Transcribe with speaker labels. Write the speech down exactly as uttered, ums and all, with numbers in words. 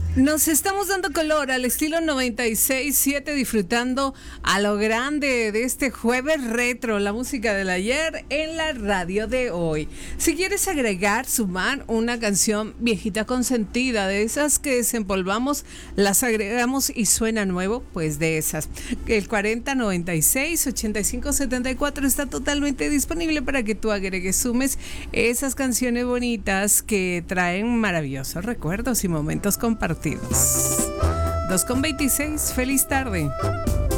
Speaker 1: Nos estamos dando color al estilo noventa y seis siete, disfrutando a lo grande de este jueves retro, la música del ayer en la radio de hoy. Si quieres agregar, sumar una canción viejita consentida, de esas que desempolvamos, las agregamos y suena nuevo, pues de esas. El cuarenta noventa y seis ochenta y cinco setenta y cuatro está totalmente disponible para que tú agregues, sumes esas canciones bonitas que traen maravillosos recuerdos y momentos compartidos. dos con veintiséis, feliz tarde.